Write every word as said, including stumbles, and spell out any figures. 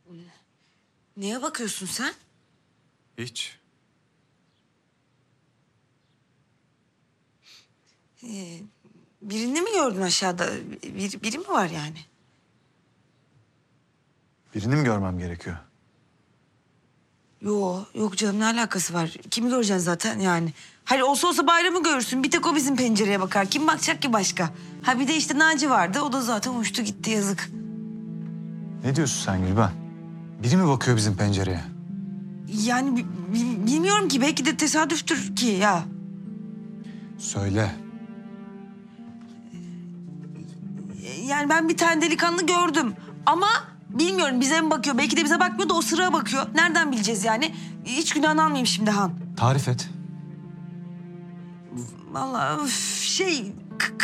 Neye bakıyorsun sen? Hiç. Ee, birini mi gördün aşağıda? Bir, biri mi var yani? Birini mi görmem gerekiyor? Yo, yok canım, ne alakası var? Kimi göreceksin zaten yani? Hayır, olsa olsa Bayram'ı görürsün. Bir tek o bizim pencereye bakar. Kim bakacak ki başka? Ha bir de işte Naci vardı. O da zaten uçtu gitti, yazık. Ne diyorsun sen Gülben? Biri mi bakıyor bizim pencereye? Yani bi- bi- bilmiyorum ki. Belki de tesadüftür ki ya. Söyle. Yani ben bir tane delikanlı gördüm. Ama bilmiyorum, bize mi bakıyor? Belki de bize bakmıyor da o sıraya bakıyor. Nereden bileceğiz yani? Hiç günahını almayayım şimdi Han. Tarif et. Vallahi üf, şey...